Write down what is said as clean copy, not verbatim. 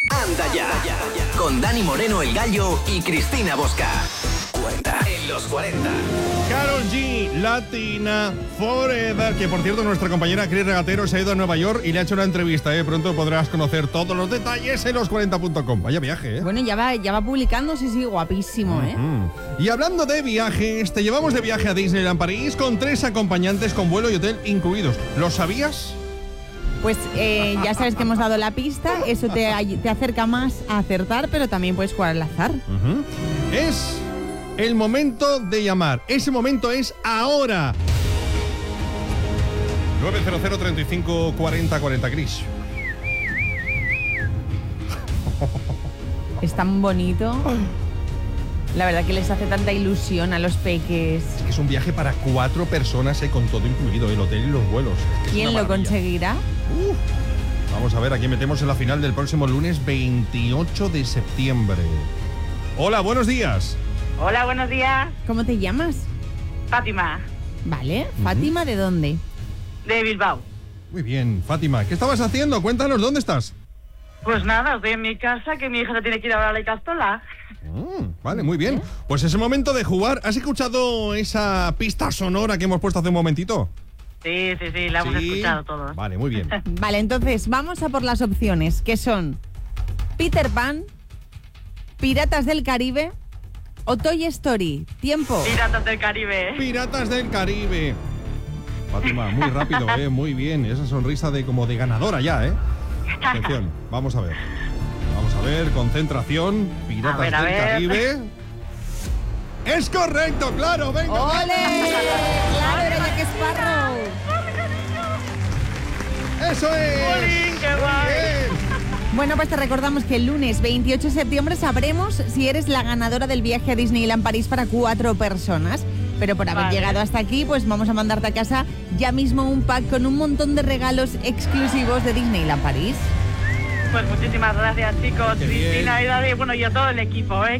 Anda ya, con Dani Moreno el Gallo y Cristina Bosca. Cuenta en los 40. Karol G, Latina Forever, que por cierto nuestra compañera Cris Regatero se ha ido a Nueva York y le ha hecho una entrevista, Pronto podrás conocer todos los detalles en los40.com. Vaya viaje, Bueno, ya va publicando, sí, guapísimo, Y hablando de viajes, te llevamos de viaje a Disneyland París con 3 acompañantes con vuelo y hotel incluidos. ¿Lo sabías? Pues ya sabes que hemos dado la pista, eso te acerca más a acertar, pero también puedes jugar al azar. Es el momento de llamar. Ese momento es ahora. 900 35 40 40, Cris. Es tan bonito. La verdad que les hace tanta ilusión a los peques. Es que es un viaje para 4 personas, con todo incluido, el hotel y los vuelos. ¿Quién lo conseguirá? Vamos a ver, aquí metemos en la final del próximo lunes 28 de septiembre. Hola, buenos días. Hola, buenos días. ¿Cómo te llamas? Fátima, Vale, Fátima, ¿de dónde? de Bilbao. Muy bien, Fátima, ¿qué estabas haciendo? Cuéntanos, ¿dónde estás? Pues nada, estoy en mi casa, que mi hija se tiene que ir ahora a la Icastola. Vale, muy bien. Pues es el momento de jugar. ¿Has escuchado esa pista sonora que hemos puesto hace un momentito? Sí, la hemos escuchado todos. Vale, muy bien. Vale, entonces vamos a por las opciones, que son Peter Pan, Piratas del Caribe o Toy Story. Tiempo. Piratas del Caribe. Piratas del Caribe. Fátima, muy rápido, muy bien. Esa sonrisa de como de ganadora ya, Atención, vamos a ver. Vamos a ver, concentración. Piratas del Caribe. ¡Es correcto, claro! ¡Venga! ¡Ole! ¡Claro, era Jack Sparrow! ¡Eso es! ¡Jolín, qué guay! Bien. Bueno, pues te recordamos que el lunes 28 de septiembre sabremos si eres la ganadora del viaje a Disneyland París para 4 personas. Pero por haber llegado hasta aquí, pues vamos a mandarte a casa ya mismo un pack con un montón de regalos exclusivos de Disneyland París. Pues muchísimas gracias, chicos. Qué Cristina bien. y David, bueno, y a todo el equipo,